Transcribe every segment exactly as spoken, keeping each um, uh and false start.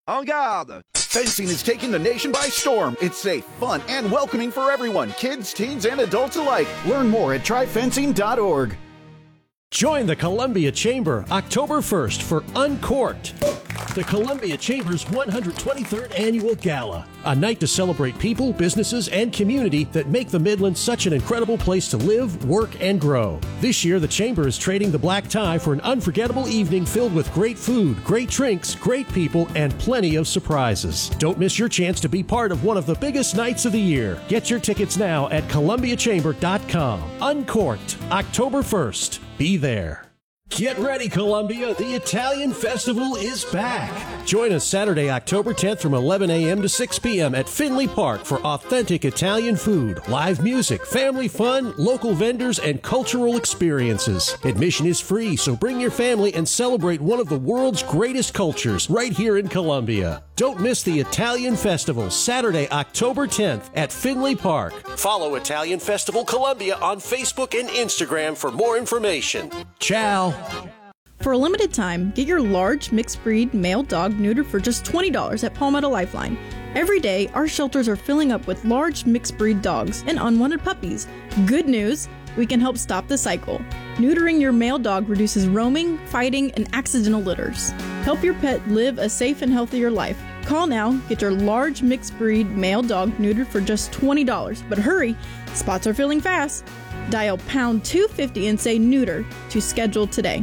En garde! Fencing is taking the nation by storm. It's safe, fun, and welcoming for everyone, kids, teens, and adults alike. Learn more at try fencing dot org. Join the Columbia Chamber October first for Uncorked, the Columbia Chamber's one hundred twenty-third Annual Gala, a night to celebrate people, businesses, and community that make the Midlands such an incredible place to live, work, and grow. This year, the Chamber is trading the black tie for an unforgettable evening filled with great food, great drinks, great people, and plenty of surprises. Don't miss your chance to be part of one of the biggest nights of the year. Get your tickets now at columbia chamber dot com. Uncorked, October first. Be there. Get ready, Columbia. The Italian Festival is back. Join us Saturday, October tenth from eleven a.m. to six p.m. at Finley Park for authentic Italian food, live music, family fun, local vendors, and cultural experiences. Admission is free, so bring your family and celebrate one of the world's greatest cultures right here in Columbia. Don't miss the Italian Festival, Saturday, October tenth at Finley Park. Follow Italian Festival Columbia on Facebook and Instagram for more information. Ciao. For a limited time, get your large mixed breed male dog neutered for just twenty dollars at Palmetto Lifeline. Every day, our shelters are filling up with large mixed breed dogs and unwanted puppies. Good news, we can help stop the cycle. Neutering your male dog reduces roaming, fighting, and accidental litters. Help your pet live a safe and healthier life. Call now, get your large mixed breed male dog neutered for just twenty dollars. But hurry, spots are filling fast. Dial pound two fifty and say neuter to schedule today.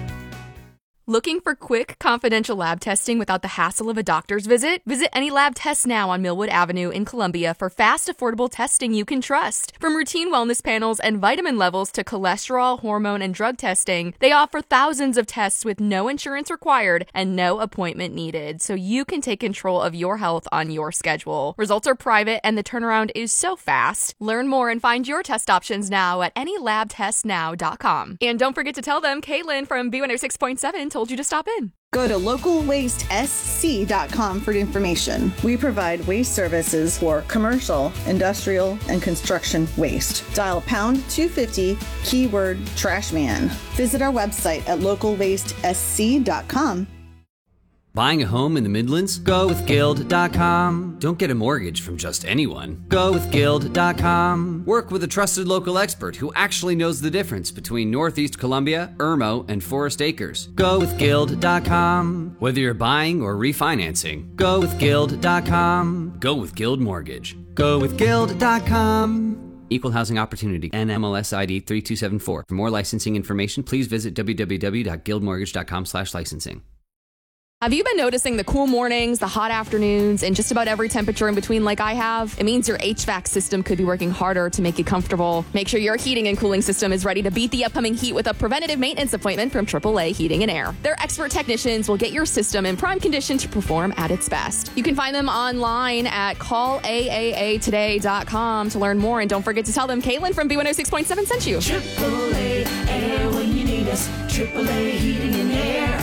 Looking for quick, confidential lab testing without the hassle of a doctor's visit? Visit Any Lab Tests Now on Millwood Avenue in Columbia for fast, affordable testing you can trust. From routine wellness panels and vitamin levels to cholesterol, hormone, and drug testing, they offer thousands of tests with no insurance required and no appointment needed, so you can take control of your health on your schedule. Results are private and the turnaround is so fast. Learn more and find your test options now at any lab test now dot com. And don't forget to tell them Caitlin from B one oh six point seven told you to stop in. Go to local waste s c dot com for information. We provide waste services for commercial, industrial, and construction waste. Dial pound two fifty, keyword trash man. Visit our website at local waste s c dot com. Buying a home in the Midlands? Go with Guild dot com. Don't get a mortgage from just anyone. Go with Guild dot com. Work with a trusted local expert who actually knows the difference between Northeast Columbia, Irmo, and Forest Acres. Go with Guild dot com. Whether you're buying or refinancing, go with Guild dot com. Go with Guild Mortgage. Go with Guild dot com. Equal Housing Opportunity, N M L S I D three two seven four. For more licensing information, please visit w w w dot guild mortgage dot com slash licensing. Have you been noticing the cool mornings, the hot afternoons, and just about every temperature in between like I have? It means your H V A C system could be working harder to make you comfortable. Make sure your heating and cooling system is ready to beat the upcoming heat with a preventative maintenance appointment from triple A Heating and Air. Their expert technicians will get your system in prime condition to perform at its best. You can find them online at call A A A today dot com to learn more, and don't forget to tell them Caitlin from B one oh six point seven sent you. triple A Air when you need us. triple A Heating and Air.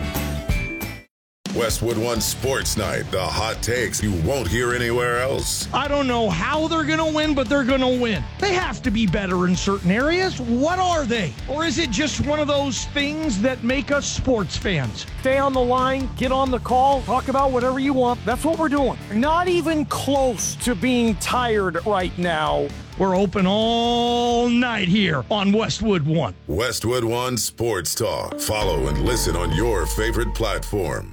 Westwood One Sports Night, the hot takes you won't hear anywhere else. I don't know how they're going to win, but they're going to win. They have to be better in certain areas. What are they? Or is it just one of those things that make us sports fans? Stay on the line, get on the call, talk about whatever you want. That's what we're doing. Not even close to being tired right now. We're open all night here on Westwood One. Westwood One Sports Talk. Follow and listen on your favorite platform.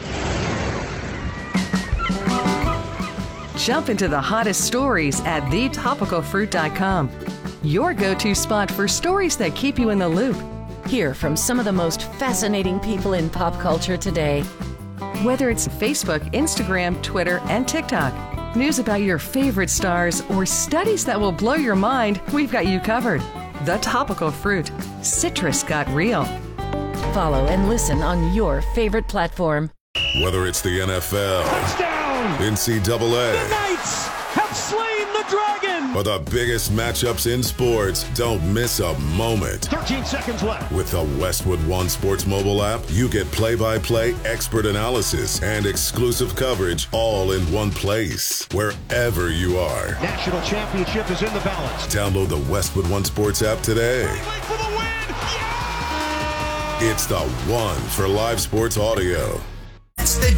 Jump into the hottest stories at the topical fruit dot com. Your go-to spot for stories that keep you in the loop. Hear from some of the most fascinating people in pop culture today. Whether it's Facebook, Instagram, Twitter, and TikTok, news about your favorite stars, or studies that will blow your mind, we've got you covered. The Topical Fruit. Citrus got real. Follow and listen on your favorite platform. Whether it's the N F L, touchdown, N C double A, the Knights have slain the dragon, or the biggest matchups in sports, don't miss a moment. thirteen seconds left. With the Westwood One Sports mobile app, you get play-by-play, expert analysis, and exclusive coverage all in one place, wherever you are. National championship is in the balance. Download the Westwood One Sports app today. For the win. Yeah! It's the one for live sports audio. It's the